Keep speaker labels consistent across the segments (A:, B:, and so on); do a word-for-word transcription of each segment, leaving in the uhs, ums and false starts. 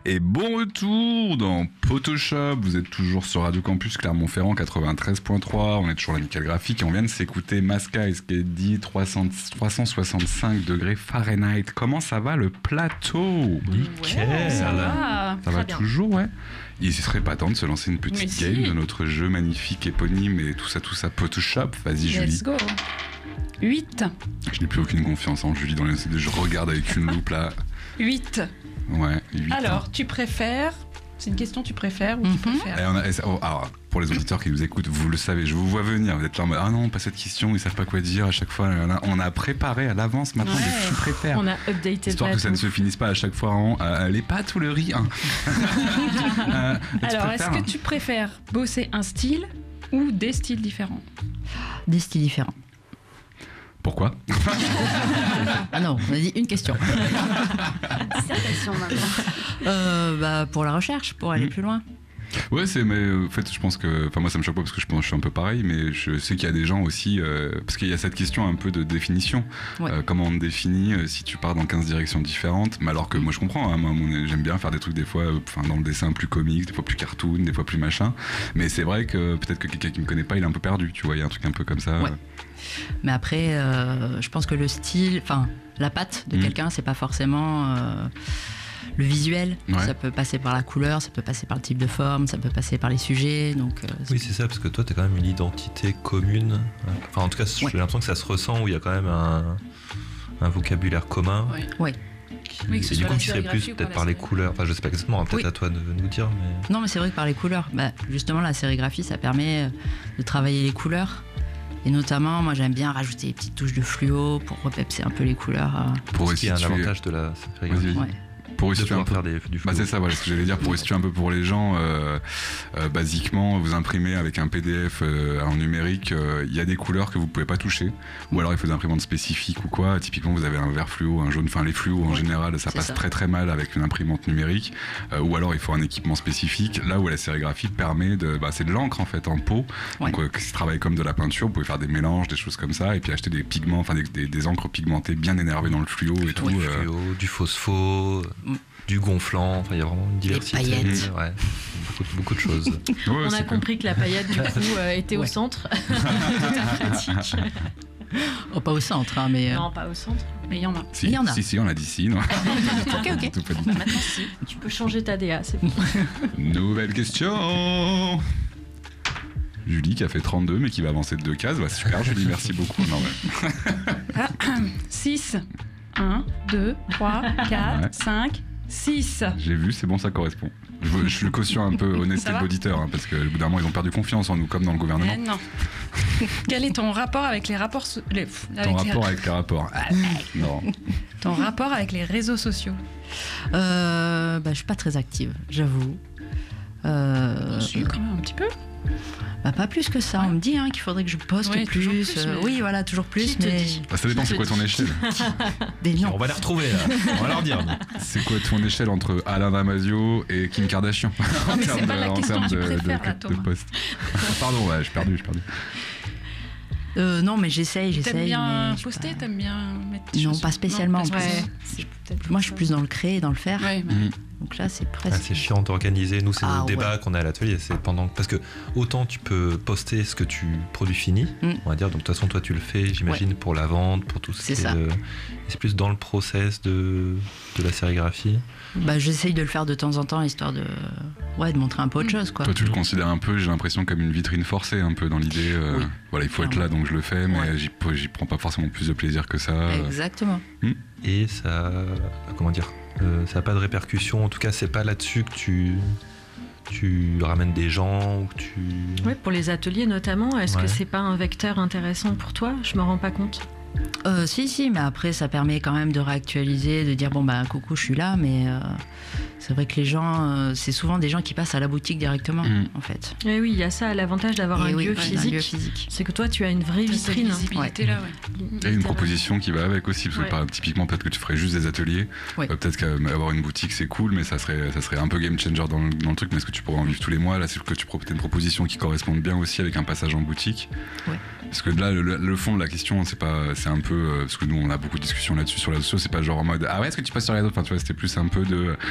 A: Et bon retour dans Photoshop. Vous êtes toujours sur Radio Campus Clermont-Ferrand quatre-vingt-treize point trois. On est toujours à Nickel Graphique et on vient de s'écouter Masca et ce qui est dit trois cents, trois cent soixante-cinq degrés Fahrenheit. Comment ça va le plateau?
B: Nickel. Ouais, ça va,
A: ça va toujours, ouais. Il serait pas temps de se lancer une petite
B: Mais
A: game
B: si.
A: de notre jeu magnifique éponyme et tout ça, tout ça, Photoshop. Vas-y, Julie.
B: Let's go. huit.
A: Je n'ai plus aucune confiance en Julie dans les... Je regarde avec une loupe là.
B: huit.
A: Ouais, huit.
B: Alors, tu préfères... C'est une question, tu préfères ou tu
C: Mhm.
B: préfères
A: Et on a- et ça- oh, alors, pour les auditeurs qui nous écoutent, vous le savez, je vous vois venir. Vous êtes là en mode, ah non, pas cette question, ils savent pas quoi dire à chaque fois. On a, on a préparé à l'avance maintenant
B: Ouais.
A: des tu préfères.
C: On a updaté
A: Histoire que ça ne se finisse pas à chaque fois en euh, les pâtes ou le riz. Hein. Euh, tu
B: Alors, est-ce
A: préfères
B: que tu préfères bosser un style ou des styles différents?
C: des styles différents.
A: Pourquoi?
C: Ah non, on a dit une question.
D: Dissertation maintenant.
C: Euh, bah, pour la recherche, pour aller
A: Mhm.
C: plus loin.
A: Ouais, c'est, mais euh, en fait, je pense que, enfin, moi, ça me choque pas parce que je pense que je suis un peu pareil, mais je sais qu'il y a des gens aussi, euh, parce qu'il y a cette question un peu de définition.
C: Ouais.
A: Euh, comment on te définit euh, si tu pars dans quinze directions différentes? Mais alors que moi, je comprends, hein, moi, mon- j'aime bien faire des trucs des fois, euh, enfin, dans le dessin plus comique, des fois plus cartoon, des fois plus machin. Mais c'est vrai que peut-être que quelqu'un qui me connaît pas, il est un peu perdu, tu vois, il y a un truc un peu comme ça.
C: Ouais. Mais après, euh, je pense que le style, enfin, la patte de
A: Mhm.
C: quelqu'un, c'est pas forcément euh, le visuel.
A: Ouais.
C: Ça peut passer par la couleur, ça peut passer par le type de forme, ça peut passer par les sujets. Donc, euh,
E: Oui, c'est ça, parce que toi, t'as quand même une identité commune. Enfin, en tout cas, j'ai
C: Ouais.
E: l'impression que ça se ressent, où il y a quand même un, un vocabulaire commun.
B: Oui.
C: Ouais.
E: Qui,
B: Oui, que ce
E: et du
B: soit
E: coup,
B: la
E: qui serait
B: sérigraphie
E: plus
B: ou
E: peut-être
B: pas
E: par
B: la
E: les couleurs. Enfin, je sais pas exactement, hein, peut-être
C: Oui.
E: à toi de nous dire, mais.
C: Non, mais c'est vrai que par les couleurs, bah, justement, la sérigraphie, ça permet euh, de travailler les couleurs. Et notamment, moi, j'aime bien rajouter des petites touches de fluo pour repepser un peu les couleurs. euh.
A: Pour
E: Ce qui est un
A: restituer-
E: avantage de la sérigraphie.
A: Vas-y.
C: Ouais.
A: Pour
E: De
A: restituer un
E: pouvoir
A: peu.
E: faire des, du
A: Bah
E: flou.
A: c'est ça, voilà ce que j'allais dire, pour restituer un peu pour les gens, euh, euh, basiquement, vous imprimez avec un P D F euh, en numérique, euh, il y a des couleurs que vous pouvez pas toucher, ou alors il faut des imprimantes spécifiques ou quoi, typiquement vous avez un vert fluo, un jaune, enfin les fluos en
C: Ouais,
A: général, ça
C: c'est
A: passe
C: ça.
A: très très mal avec une imprimante numérique, euh, ou alors il faut un équipement spécifique, là où la sérigraphie permet de, bah c'est de l'encre en fait, en pot,
C: Ouais.
A: donc euh, qui se travaille comme de la peinture, vous pouvez faire des mélanges, des choses comme ça, et puis acheter des pigments, enfin des, des, des encres pigmentées bien énervées dans le fluo et tout.
E: Du
A: euh,
E: fluo, du phospho,
C: Mm.
E: du gonflant, enfin il y a vraiment une diversité.
C: paillettes.
E: Ouais, beaucoup, beaucoup de choses.
A: ouais,
D: On
A: c'est
D: a
A: cool.
D: compris que la paillette, du coup, euh, était au
C: Ouais.
D: centre de ta critique.
C: Oh, pas au centre, hein, mais. euh,
D: Non, pas au centre.
B: Mais il y en a.
A: Si,
C: il y en a.
A: si, si, on a dit si, non.
C: Ok, ok.
A: Tout pas dit.
B: Maintenant, si.
D: Tu peux changer ta D A, c'est bon.
A: Nouvelle question. Julie qui a fait trente-deux mais qui va avancer de deux cases. Bah, super Julie, merci beaucoup. Non, ouais.
B: six. un, deux, trois, quatre,
A: Ouais.
B: cinq, six.
A: J'ai vu, c'est bon, ça correspond. Je, veux- je suis le caution un peu honnêteté
B: Ça va
A: de l'auditeur, hein, parce que au bout d'un moment ils ont perdu confiance en nous, comme dans le gouvernement.
B: Eh non. Quel est ton rapport avec les rapports so- les, pff,
A: Ton
B: avec les-
A: rapport avec les rapports. Ah, non.
B: ton rapport avec les réseaux sociaux?
C: Euh, bah, je suis pas très active, j'avoue. Euh,
B: Si, quand même un petit peu.
C: bah, pas plus que ça. On me dit hein, qu'il faudrait que je poste
B: Ouais,
C: plus.
B: toujours plus,
C: euh,
B: mais-
C: Oui, voilà, toujours plus.
D: Qui te
C: mais...
D: dit
A: Bah, ça dépend, c'est quoi ton échelle?
C: Mais non.
E: On va les retrouver là, on va leur dire.
A: C'est quoi ton échelle entre Alain Damasio et Kim Kardashian? En
B: mais c'est
A: termes
B: pas la
A: en
B: question
A: termes
B: que tu
A: de,
B: préfères,
A: de-
B: là,
A: de
B: Thomas.
A: poste. Pardon, ouais, je suis perdu, je suis perdu.
C: Euh, non, mais j'essaye, j'essaye.
B: T'aimes bien
C: mais je
B: poster,
C: sais pas.
B: t'aimes bien mettre des
C: Non,
B: choses-
C: pas spécialement,
B: Non,
C: en
B: pas
C: plus.
B: spécialement.
D: C'est peut-être
C: Moi, je suis plus dans le créer et dans le faire.
B: Ouais, mais-
A: Mhm.
C: Donc là, c'est
E: Ah,
C: presque.
E: c'est chiant d'organiser. Nous, c'est
C: Ah,
E: nos débats
C: ouais.
E: qu'on a à l'atelier. C'est pendant parce que autant tu peux poster ce que tu produis fini,
C: Mm.
E: on va dire. Donc de toute façon, toi, tu le fais, j'imagine, pour la vente, pour tout ce
C: C'est
E: qui est.
C: ça.
E: euh, C'est plus dans le process de de la sérigraphie.
C: Bah, j'essaye de le faire de temps en temps, histoire de, ouais, de montrer un peu autre chose, quoi.
A: Toi, tu le considères un peu, j'ai l'impression, comme une vitrine forcée, un peu dans l'idée. euh,
C: Oui.
A: Voilà, il faut être là, donc je le fais, mais
C: Ouais.
A: j'y, j'y prends pas forcément plus de plaisir que ça. euh.
C: Exactement.
E: Et ça, comment dire, euh, ça n'a pas de répercussion. En tout cas, c'est pas là-dessus que tu tu ramènes des gens ou que tu.
D: Ouais, pour les ateliers notamment, est-ce
E: Ouais.
D: que c'est pas un vecteur intéressant pour toi? Je me rends pas compte.
C: Euh, si, si, mais après, ça permet quand même de réactualiser, de dire bon, bah, coucou, je suis là, mais euh, c'est vrai que les gens, euh, c'est souvent des gens qui passent à la boutique directement,
A: Mm.
C: en fait.
D: Et oui, il y a ça, l'avantage d'avoir
C: Et
D: un
C: oui,
D: lieu
C: ouais, un
D: physique.
C: lieu physique.
D: C'est que toi, tu as une vraie
B: T'as cette
D: vitrine.
B: visibilité là, ouais.
A: Il y a une proposition qui va avec aussi, parce que
D: Ouais.
A: par- typiquement peut-être que tu ferais juste des ateliers,
C: Ouais.
A: Euh, peut-être qu'avoir une boutique c'est cool, mais ça serait, ça serait un peu game changer dans le, dans le truc, mais est-ce que tu pourrais en vivre tous les mois? Là c'est que tu proposes une proposition qui corresponde bien aussi avec un passage en boutique.
C: Ouais.
A: Parce que là le, le fond de la question c'est pas, c'est un peu, euh, parce que nous on a beaucoup de discussions là-dessus sur les réseaux sociaux, c'est pas genre en mode ah ouais est-ce que tu passes sur les autres, enfin tu vois c'était plus un peu de, nous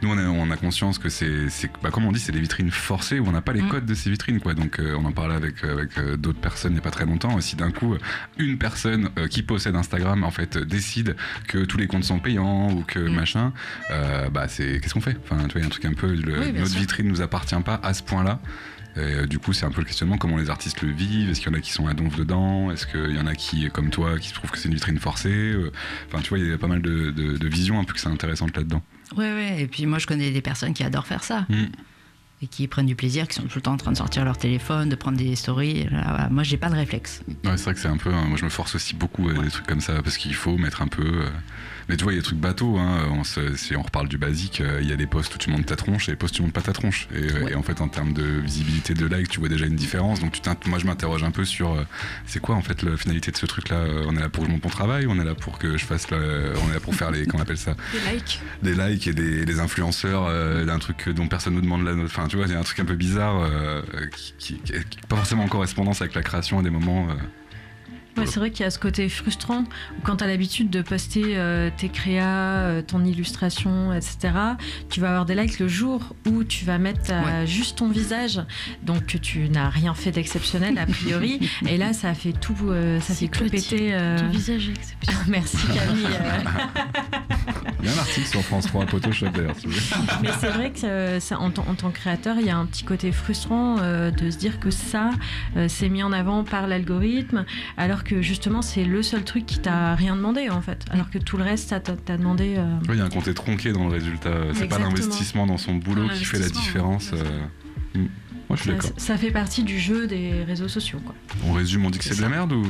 A: nous, on a, on a conscience que c'est, c'est bah, comme on dit, c'est des vitrines forcées où on n'a pas les
C: Mm.
A: codes de ces vitrines, quoi. Donc, euh, on en parlait avec, avec euh, d'autres personnes il n'y a pas très longtemps. Et si d'un coup, une personne euh, qui possède Instagram, en fait, décide que tous les comptes sont payants ou que
C: Mm.
A: machin, euh, bah, c'est, qu'est-ce qu'on fait? Enfin, tu vois, il y a un truc un peu, le,
B: Oui, bien
A: notre
B: sûr.
A: vitrine nous appartient pas à ce point-là. Et, euh, du coup, c'est un peu le questionnement, comment les artistes le vivent. Est-ce qu'il y en a qui sont à donf dedans? Est-ce qu'il y en a qui, comme toi, qui trouvent que c'est une vitrine forcée? Euh, Enfin, tu vois, il y a pas mal de, de, de visions un peu qui sont intéressantes là-dedans.
C: Ouais, ouais. Et puis moi, je connais des personnes qui adorent faire ça.
A: Mm.
C: Et qui prennent du plaisir, qui sont tout le temps en train de sortir leur téléphone, de prendre des stories. Là, voilà. Moi, j'ai pas de réflexe.
A: Ouais, c'est vrai que c'est un peu. Hein, moi, je me force aussi beaucoup à des trucs comme ça parce qu'il faut mettre un peu. Euh, mais tu vois, il y a des trucs bateaux. Hein, on se, si on reparle du basique, euh, il y a des posts où tu montes ta tronche et des posts où tu montes pas ta tronche. Et, euh,
C: Ouais.
A: et en fait, en termes de visibilité, de likes, tu vois déjà une différence. Donc, tu moi, je m'interroge un peu sur euh, c'est quoi en fait la finalité de ce truc-là. Euh, On est là pour que je monte mon travail, on est là pour que je fasse. Le, on est là pour faire les. Comment on appelle ça?
B: Des likes.
A: Des likes et des, des influenceurs euh, d'un truc dont personne ne demande la note. Enfin, tu vois, il y a un truc un peu bizarre euh, qui, qui, qui, qui pas forcément en correspondance avec la création à des moments. Euh,
D: Ouais, c'est vrai qu'il y a ce côté frustrant où quand tu as l'habitude de poster euh, tes créas, euh, ton illustration, et cetera, tu vas avoir des likes le jour où tu vas mettre euh,
C: Ouais.
D: juste ton visage, donc que tu n'as rien fait d'exceptionnel a priori, et là ça fait tout, euh, ça
B: C'est
D: fait tout
B: petit.
D: péter. euh.
B: Ton visage est exceptionnel.
D: Merci Camille. euh.
A: Il y a un article sur France trois, Photoshop d'ailleurs, si vous voulez.
D: Mais c'est vrai que euh, ça, en, tant- en tant que créateur, il y a un petit côté frustrant euh, de se dire que ça, euh, c'est mis en avant par l'algorithme, alors que justement, c'est le seul truc qui t'a rien demandé en fait. Alors que tout le reste, ça t'a t'a demandé. euh,
A: Oui, il y a un côté tronqué dans le résultat. C'est pas
D: Exactement.
A: l'investissement dans son boulot qui fait la
B: L'investissement,
A: différence.
B: bien sûr.
A: euh. Mm. Moi, je suis
D: ça,
A: d'accord.
D: ça fait partie du jeu des réseaux sociaux, quoi.
A: On résume, on dit que c'est
C: C'est
A: de la merde ou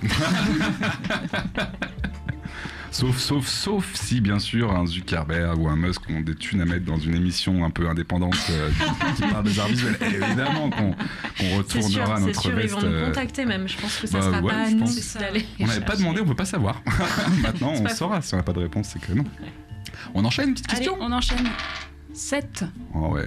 A: Sauf, sauf, sauf si, bien sûr, un Zuckerberg ou un Musk ont des thunes à mettre dans une émission un peu indépendante euh, qui parle des arts visuels. Et évidemment qu'on qu'on
D: C'est sûr,
A: retournera
D: c'est
A: notre
D: sûr, ils
A: veste.
D: vont nous
A: euh,
D: contacter même. Je pense que ça
A: bah
D: sera
A: ouais,
D: pas à
A: je
D: nous
A: pense.
B: C'est ça.
D: d'aller.
A: On n'avait pas
D: chercher.
A: demandé, on peut pas savoir. Maintenant,
D: C'est
A: on
D: pas
A: saura. Si on n'a pas de réponse, c'est que non. On enchaîne, une petite
B: Allez,
A: question
B: on enchaîne. sept.
A: Oh ouais.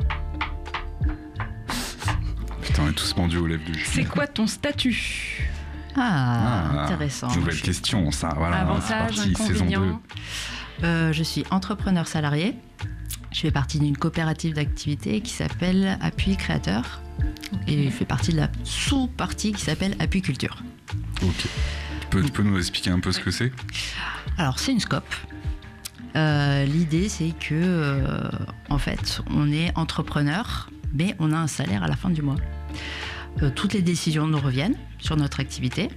A: Putain, on est tous pendus aux lèvres du
B: C'est quoi ton statut?
C: Ah, intéressant.
A: Nouvelle question, ça. Voilà, c'est
B: Avantages,
A: parti, saison deux.
B: inconvénients.
C: Euh, je suis entrepreneur salarié. Je fais partie d'une coopérative d'activité qui s'appelle Appui Créateur. Et je fais partie de la sous-partie qui s'appelle Appui Culture.
A: Ok. Tu peux, tu peux nous expliquer un peu ce que c'est?
C: Alors, c'est une scope. Euh, L'idée, c'est que, euh, en fait, on est entrepreneur, mais on a un salaire à la fin du mois. Euh, toutes les décisions nous reviennent sur notre activité.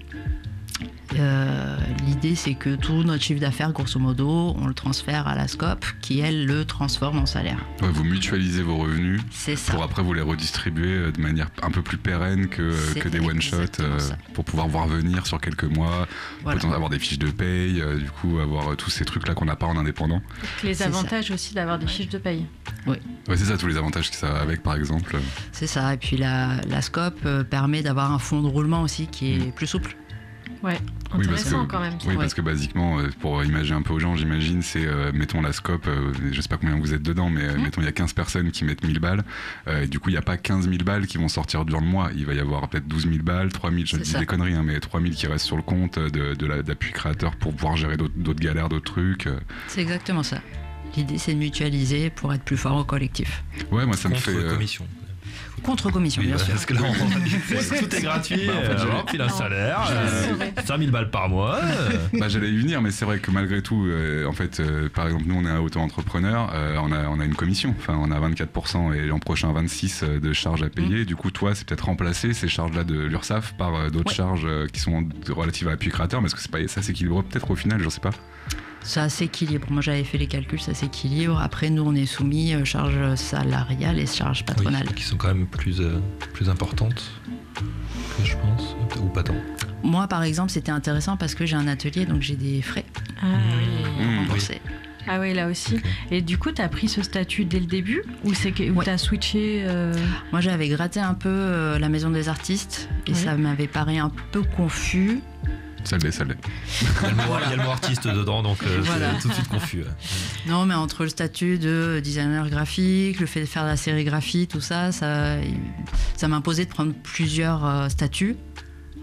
C: Euh, L'idée, c'est que tout notre chiffre d'affaires, grosso modo, on le transfère à la scope, qui, elle, le transforme en salaire.
A: Ouais, vous mutualisez vos revenus
C: C'est ça.
A: pour après vous les redistribuer euh, de manière un peu plus pérenne que,
C: C'est
A: que des one-shots,
C: exactement ça.
A: pour pouvoir voir venir sur quelques mois,
C: Voilà.
A: potentiellement avoir des fiches de paye, euh, du coup avoir euh, tous ces trucs-là qu'on n'a pas en indépendant.
D: Les
C: C'est
D: avantages aussi d'avoir des fiches de paye.
A: Ouais, c'est ça, tous les avantages que ça a avec, par exemple.
C: C'est ça. Et puis la, la scope euh, permet d'avoir un fonds de roulement aussi qui est
A: Mm.
C: plus souple.
D: Ouais,
A: Oui, parce
D: intéressant
A: que,
D: quand même.
A: oui,
C: Ouais.
A: parce que basiquement, euh, pour imaginer un peu aux gens, j'imagine, c'est, euh, mettons la scope, euh, je sais pas combien vous êtes dedans, mais euh,
C: Mmh.
A: mettons, il y a quinze personnes qui mettent mille balles, euh, et du coup, il n'y a pas quinze mille balles qui vont sortir durant le mois, il va y avoir peut-être douze mille balles, trois mille, je
C: C'est
A: dis
C: ça.
A: des conneries, hein, mais trois mille qui restent sur le compte de, de la- d'appui créateur pour pouvoir gérer d'autres, d'autres galères, d'autres trucs. euh.
C: C'est exactement ça. L'idée, c'est de mutualiser pour être plus fort au collectif.
A: Ouais, moi, ça me
E: Contre
A: fait... euh,
E: commission.
C: Contre commission,
E: Oui,
C: bien
E: bah,
C: sûr.
E: parce que là, on- tout est gratuit.
A: Bah, en fait,
E: euh,
A: j'avais-
E: hop, il a un
D: Non,
E: salaire,
D: je
E: euh,
D: saurais.
E: cinq mille balles par mois. euh.
A: Bah, j'allais y venir, mais c'est vrai que malgré tout, euh, en fait, euh, par exemple, nous, on est un auto-entrepreneur, euh, on, a, on a une commission, enfin, on a vingt-quatre pour cent et l'an prochain vingt-six pour cent de charges à payer. Du coup, toi, c'est peut-être remplacer ces charges-là de l'URSSAF par euh, d'autres
C: Ouais.
A: charges euh, qui sont relatives à appui créateur, mais est-ce que c'est pas, ça s'équilibre peut-être au final, je sais pas.
C: Ça s'équilibre. Moi, j'avais fait les calculs, ça s'équilibre. Après, nous, on est soumis aux charges salariales et charges patronales.
E: Oui, qui sont quand même plus, euh, plus importantes, que je pense, ou pas tant.
C: Moi, par exemple, c'était intéressant parce que j'ai un atelier, donc j'ai des frais
D: Ah oui.
A: Mmh,
C: remboursés.
D: Ah oui, là aussi.
E: Ok.
D: Et du coup, tu as pris ce statut dès le début ou c'est que
C: Ouais.
D: tu as switché euh,
C: Moi, j'avais gratté un peu euh, la maison des artistes et
D: Oui.
C: ça m'avait paru un peu confus.
A: Ça l'est, ça l'est.
E: Il y a le mot, il y a le mot artiste dedans, donc euh,
C: Voilà.
E: c'est tout de suite confus.
C: Non, mais entre le statut de designer graphique, le fait de faire de la sérigraphie, tout ça, ça, ça m'imposait de prendre plusieurs euh, statuts.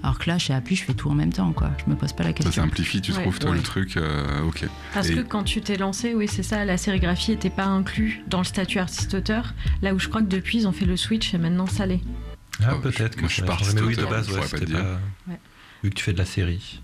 C: Alors que là, chez Appui, je fais tout en même temps, quoi. Je me pose pas la question.
A: Ça simplifie, tu
D: Ouais.
A: trouves, toi,
C: Ouais.
A: le truc, euh, ok.
D: Parce
A: Et-
D: que quand tu t'es lancé, oui, c'est ça, la sérigraphie n'était pas inclus dans le statut artiste-auteur. Là où je crois que depuis, ils ont fait le switch et maintenant ça l'est.
E: Ah,
A: Oh,
E: peut-être
A: je-
E: que
A: moi, je suis
E: ça
A: pas
E: a changé, mais oui, de
A: artiste-auteur,
E: base,
A: je
E: ouais,
A: pourrais pas
E: c'était
A: te dire.
E: pas.
D: Ouais.
E: Vu que tu fais de la série,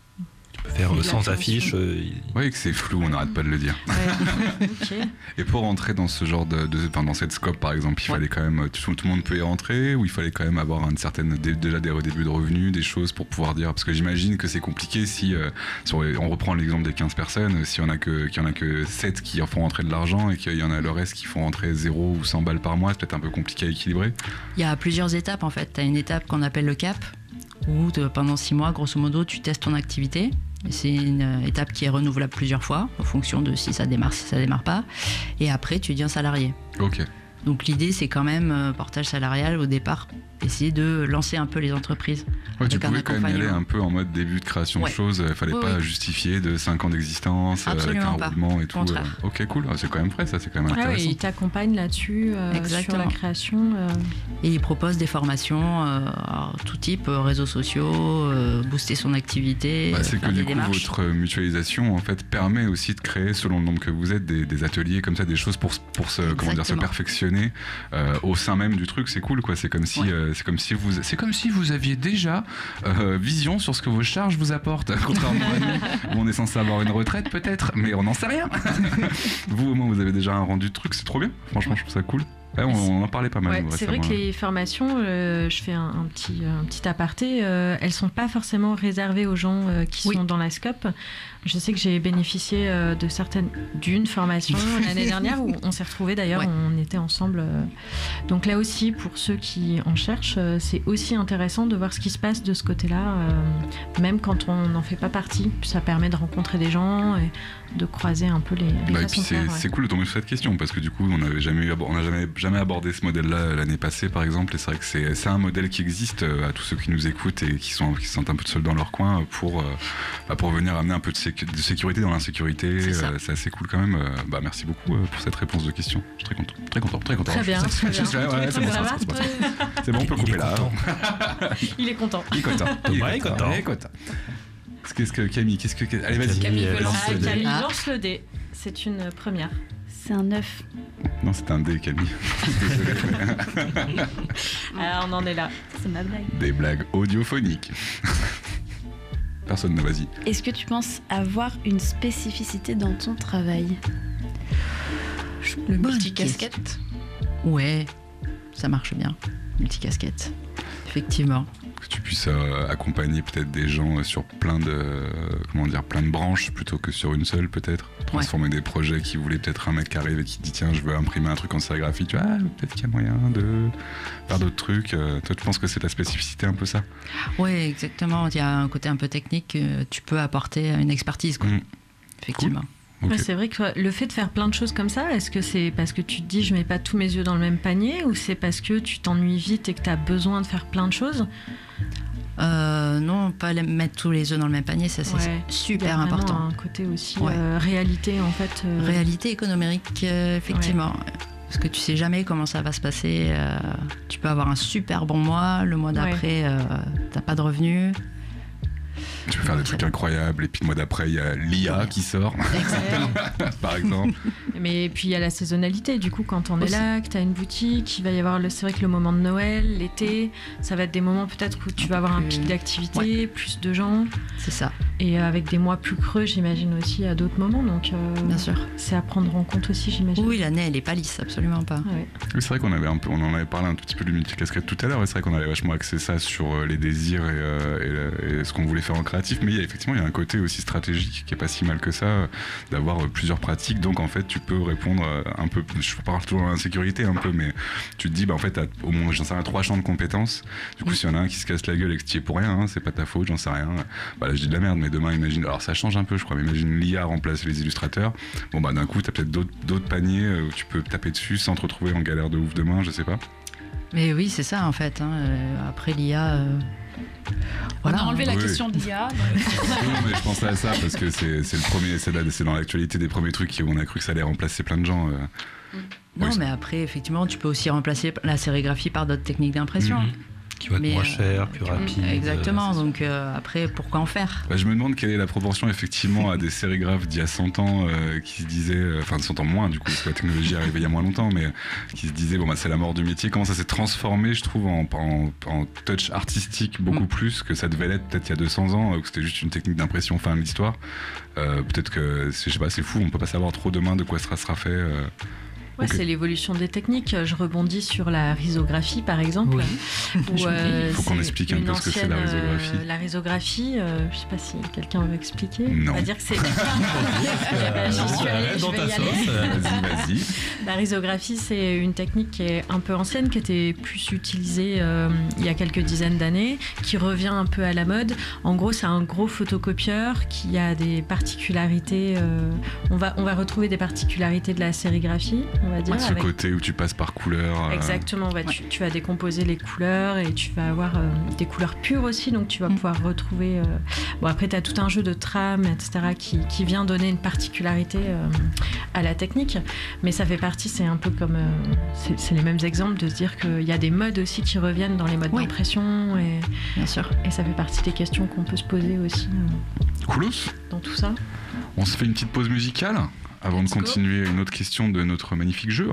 E: tu peux faire
D: Et de
E: euh,
D: la
E: sans
D: création.
E: affiche. euh, il-
A: Oui, que c'est flou, on n'arrête pas de le dire.
D: Ouais. Ok.
A: Et pour rentrer dans ce genre de, de enfin, dans cette scope par exemple, il
C: Ouais.
A: fallait quand même, tout, tout le monde peut y rentrer, ou il fallait quand même avoir une certaine, dé- déjà des débuts de revenus, des choses pour pouvoir dire, parce que j'imagine que c'est compliqué si, euh, si on, on reprend l'exemple des quinze personnes, s'il y en a que, qu'il y en a que sept qui en font rentrer de l'argent et qu'il y en a le reste qui font rentrer zéro ou cent balles par mois, c'est peut-être un peu compliqué à équilibrer.
C: Il y a plusieurs étapes en fait. Tu as une étape qu'on appelle le cap, où de- pendant six mois, grosso modo, tu testes ton activité. Et c'est une euh, étape qui est renouvelable plusieurs fois, en fonction de si ça démarre, si ça démarre pas. Et après, tu deviens salarié.
A: Ok.
C: Donc l'idée, c'est quand même, euh, portage salarial au départ, essayer de lancer un peu les entreprises.
A: Ouais, tu
C: Avec un
A: pouvais quand même y aller
C: accompagnement.
A: un peu en mode début de création
C: Ouais.
A: de choses, il fallait
C: Oui,
A: pas
C: oui.
A: justifier de cinq ans d'existence euh, avec
C: Absolument
A: un
C: pas.
A: roulement et tout.
C: Contraire.
A: euh. Ok, cool, Ah, c'est quand même frais, ça, c'est quand même
D: Ah
A: intéressant.
D: oui, ils t'accompagnent là-dessus, euh, sur
C: Exactement.
D: la création. euh.
C: Et ils proposent des formations, euh, alors, tout type, euh, réseaux sociaux, euh, booster son activité,
A: Bah,
C: euh,
A: c'est que
C: faire des
A: du coup,
C: démarches.
A: votre mutualisation en fait permet aussi de créer, selon le nombre que vous êtes, des, des ateliers comme ça, des choses pour, s- pour se, comment dire, se
C: Exactement.
A: perfectionner euh, au sein même du truc. C'est cool, quoi. C'est comme si,
C: Ouais.
A: euh, c'est comme si vous, c'est comme si vous aviez déjà euh, vision sur ce que vos charges vous apportent, contrairement à nous, où on est censé avoir une retraite peut-être, mais on n'en sait rien. Vous, au moins, vous avez déjà un rendu de truc, c'est trop bien. Franchement, je trouve ça cool. Ouais, on, on en parlait pas mal.
D: Ouais,
A: nous,
D: c'est vrai
A: récemment,
D: que les formations, euh, je fais un, un petit, un petit aparté, euh, elles sont pas forcément réservées aux gens euh, qui
C: Oui.
D: sont dans la scope. Je sais que j'ai bénéficié euh, de certaines, d'une formation l'année dernière où on s'est retrouvés d'ailleurs,
C: Ouais.
D: on était ensemble. euh. Donc là aussi, pour ceux qui en cherchent, euh, c'est aussi intéressant de voir ce qui se passe de ce côté-là, euh, même quand on n'en fait pas partie. Ça permet de rencontrer des gens et de croiser un peu les, les
A: Bah, et
D: façons
A: puis
D: de
A: c'est
D: faire. ouais.
A: c'est cool de tomber sur cette question parce que du coup on n'avait jamais eu abo- on n'a jamais jamais abordé ce modèle-là l'année passée par exemple et c'est vrai que c'est c'est un modèle qui existe euh, à tous ceux qui nous écoutent et qui sont qui se sentent un peu seuls dans leur coin euh, pour euh, bah, pour venir amener un peu de, sécu- de sécurité dans l'insécurité.
C: C'est ça.
A: Euh, c'est assez cool quand même. Euh, bah merci beaucoup euh, pour cette réponse de question. Je suis très content, très content, très content.
D: Très bien,
A: Je-
D: très
A: je- je-
D: bien.
A: ouais, ouais, c'est bon,
D: Ça
A: ça,
D: va,
A: c'est bon,
D: toi
A: c'est bon, on peut
E: Il est
A: couper là.
E: content.
D: Il est content.
A: Il est content. Il
E: Ouais,
A: est content.
E: content.
A: Il est content. Qu'est-ce que Camille, qu'est-ce que allez vas-y.
E: Camille,
B: veut
E: euh,
B: lancer
D: Ah,
E: lance le dé.
D: Camille,
C: Ah.
D: lance le dé. C'est une première.
F: C'est un œuf.
A: Non, c'était un dé Camille. Désolé. mais-
D: Ah, on en est là.
F: C'est ma blague.
A: Des blagues audio-phoniques. Personne ne vas-y.
F: Est-ce que tu penses avoir une spécificité dans ton travail?
B: Le
C: Bonne
B: multicasquette.
C: Ouais, ça marche bien. Multicasquette. Effectivement.
A: Que tu puisses euh, accompagner peut-être des gens euh, sur plein de euh, comment dire plein de branches plutôt que sur une seule peut-être transformer des projets qui voulaient peut-être un mec qui arrive et qui dit tiens je veux imprimer un truc en sérigraphie tu vois ah, peut-être qu'il y a moyen de faire d'autres trucs. Euh, toi tu penses que c'est la spécificité un peu ça?
C: Ouais, exactement. Il y a un côté un peu technique, euh, tu peux apporter une expertise, quoi.
A: Mm.
C: Effectivement.
A: Ok.
D: Ouais, c'est vrai que le fait de faire plein de choses comme ça, est-ce que c'est parce que tu te dis je mets pas tous mes œufs dans le même panier ou c'est parce que tu t'ennuies vite et que tu as besoin de faire plein de choses?
C: Euh, non, pas les- mettre tous les œufs dans le même panier, ça c'est
D: Ouais. Il y a
C: super
D: vraiment
C: important.
D: un côté aussi
C: Ouais.
D: euh, réalité en fait. euh,
C: Réalité économique, euh, effectivement. Parce que tu sais jamais comment ça va se passer. euh, tu peux avoir un super bon mois, le mois d'après, euh, t'as pas de revenus.
A: Tu peux faire des trucs incroyables et puis le mois d'après il y a l'I A qui sort par exemple.
D: Mais puis il y a la saisonnalité, du coup, quand on est
C: Aussi.
D: là, que tu as une boutique, il va y avoir, le... c'est vrai que le moment de Noël, l'été, ça va être des moments peut-être où tu
C: Un
D: vas
C: peu
D: avoir un
C: plus-
D: pic d'activité, plus de gens,
C: C'est ça,
D: et avec des mois plus creux, j'imagine aussi à d'autres moments, donc euh,
C: bien sûr.
D: c'est à prendre en compte aussi, j'imagine.
C: Oui, l'année elle est pas lisse, absolument pas.
D: Ouais.
A: Oui, c'est vrai qu'on avait un peu, on en avait parlé un tout petit peu du multicasquette tout à l'heure. et C'est vrai qu'on avait vachement axé ça sur euh, les désirs et, euh, et, euh, et ce qu'on voulait faire en créatif. Mais il y a, effectivement, il y a un côté aussi stratégique qui est pas si mal que ça, euh, d'avoir euh, plusieurs pratiques. Donc en fait, tu peux répondre euh, un peu. Je parle toujours de l'insécurité un peu, mais tu te dis, bah en fait, t'as au moins, j'en sais rien, trois champs de compétences. Du coup,
C: Oui.
A: s'il y en a un qui se casse la gueule et que tu y es pour rien, hein, c'est pas ta faute, j'en sais rien. Bah là, je dis de la merde, mais demain, imagine. Alors ça change un peu, je crois. Mais imagine l'I A remplace les illustrateurs. Bon bah d'un coup, t'as peut-être d'autres d'autres paniers euh, où tu peux taper dessus sans te retrouver en galère de ouf demain, je sais pas.
C: Mais oui, c'est ça en fait. hein. Euh, Après l'I A. euh,
B: On
C: Voilà.
B: a enlevé la
A: Oui.
B: question de l'I A.
A: Non, mais je pensais à ça parce que c'est c'est le premier, c'est là- c'est dans l'actualité des premiers trucs où on a cru que ça allait remplacer plein de gens. euh.
C: Non,
A: Oui.
C: mais après, effectivement, tu peux aussi remplacer la sérigraphie par d'autres techniques d'impression.
A: Mhm.
E: Qui va être
C: Mais,
E: moins
C: euh,
E: cher, plus rapide.
C: Exactement,
E: euh, c'est
C: donc euh, après, pourquoi en faire?
A: Bah, je me demande quelle est la proportion effectivement à des sérigraphes d'il y a cent ans euh, qui se disaient, euh, enfin cent ans moins du coup, parce que la technologie est arrivée il y a moins longtemps, mais euh, qui se disaient, bon bah c'est la mort du métier, comment ça s'est transformé, je trouve, en, en, en touch artistique beaucoup
C: Mm.
A: plus que ça devait l'être peut-être il y a deux cents ans, où c'était juste une technique d'impression fin de l'histoire. Euh, peut-être que, c'est- je sais pas, c'est fou, on peut pas savoir trop demain de quoi sera, sera fait. euh.
D: Ouais,
A: Ok.
D: c'est l'évolution des techniques. Je rebondis sur la risographie, par exemple.
C: Oui.
D: où, euh,
A: Il faut qu'on
D: c'est
A: explique un
D: une
A: peu ce que c'est, la
D: ancienne, euh,
A: risographie.
D: la risographie, euh, je sais pas si quelqu'un veut expliquer.
A: Non.
D: On va dire que c'est.
E: Euh,
D: J'y suis allée,
E: arrête
D: je
E: dans
D: vais
E: ta
D: y aller.
E: sauce.
A: Vas-y, vas-y.
D: La risographie, c'est une technique qui est un peu ancienne, qui était plus utilisée euh, il y a quelques dizaines d'années, qui revient un peu à la mode. En gros, c'est un gros photocopieur qui a des particularités. euh, on, va, on va retrouver des particularités de la sérigraphie, on va dire.
A: Ouais, ce
D: avec-
A: côté où tu passes par couleur. euh,
D: Exactement, ouais, Tu, tu vas décomposer les couleurs et tu vas avoir euh, des couleurs pures aussi, donc tu vas
C: Mm.
D: pouvoir retrouver. euh, Bon, après, tu as tout un jeu de trames, et cetera, qui, qui vient donner une particularité euh, à la technique, mais ça fait partie, c'est un peu comme. euh, c'est c'est les mêmes exemples de se dire qu'il y a des modes aussi qui reviennent dans les modes
C: Oui.
D: d'impression, et,
C: Bien sûr.
D: et ça fait partie des questions qu'on peut se poser aussi euh,
A: Coolos.
D: dans tout ça.
A: On se fait une petite pause musicale avant
D: Let's
A: de
D: go.
A: continuer une autre question de notre magnifique jeu.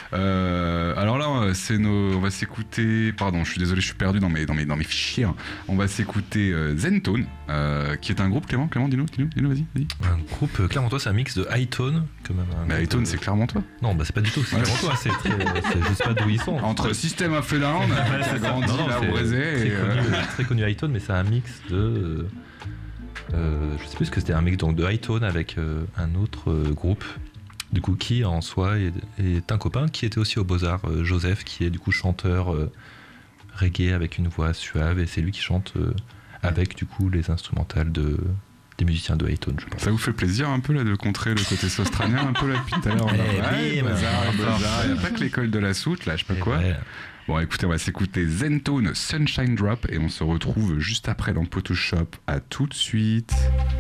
A: Euh, alors là, c'est nos, on va s'écouter. Pardon, je suis désolé, je suis perdu dans mes, dans mes, dans mes fichiers. On va s'écouter euh, Zentone, euh, qui est un groupe. Clément, Clément, dis-nous, dis-nous, dis-nous, vas-y, vas-y.
E: Un groupe, euh, Clermontois, c'est un mix de high-tone. Quand même, un
A: Mais
E: groupe,
A: Aytone,
E: euh,
A: c'est clairement toi.
E: Non, bah c'est pas du tout, c'est
A: Ouais.
E: Clermontois, c'est très. c'est- Je sais pas d'où ils sont.
A: Entre System of a Down,
E: Ouais,
A: qui a
E: c'est ça.
A: grandi
E: Non, non,
A: là
E: c'est
A: au Brésil,
E: très,
A: et,
E: connu,
A: euh,
E: très connu high-tone, mais c'est un mix de. euh, euh, je sais plus ce que c'était, un mix donc de high-tone avec euh, un autre euh, groupe. Du coup, qui en soi est, est un copain qui était aussi au Beaux-Arts, euh, Joseph, qui est du coup chanteur euh, reggae avec une voix suave, et c'est lui qui chante euh, avec du coup les instrumentales de, des musiciens de high-tone, je pense.
A: ça vous fait plaisir un peu là de contrer le côté saustralien un peu là depuis tout à l'heure.
E: Eh,
A: Ouais,
E: bim.
A: bazar, bazar. Il n'y a pas que l'école de la soute là, je sais pas quoi.
E: Ouais.
A: Bon, écoutez, on va s'écouter Zentone Sunshine Drop et on se retrouve juste après dans Photoshop. À tout de suite.